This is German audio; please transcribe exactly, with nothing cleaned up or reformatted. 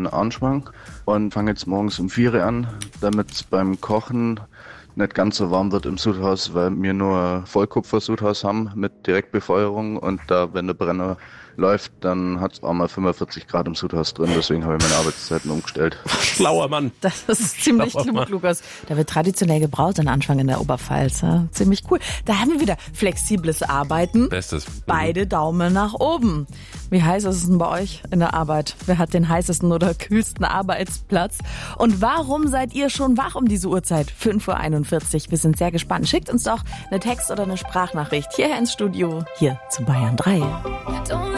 Anschwang und fange jetzt morgens um vier Uhr an, damit es beim Kochen nicht ganz so warm wird im Sudhaus, weil wir nur Vollkupfer-Sudhaus haben mit Direktbefeuerung und da, wenn der Brenner läuft, dann hat es auch mal fünfundvierzig Grad im Sudhaus drin, deswegen habe ich meine Arbeitszeiten umgestellt. Schlauer Mann. Das ist ziemlich klug, Lukas. Da wird traditionell gebraut in Anschwang in der Oberpfalz. Ja? Ziemlich cool. Da haben wir wieder flexibles Arbeiten. Bestes. Beide Daumen nach oben. Wie heiß ist es denn bei euch in der Arbeit? Wer hat den heißesten oder kühlsten Arbeitsplatz? Und warum seid ihr schon wach um diese Uhrzeit? fünf Uhr einundvierzig. Wir sind sehr gespannt. Schickt uns doch eine Text- oder eine Sprachnachricht hierher ins Studio, hier zu Bayern drei.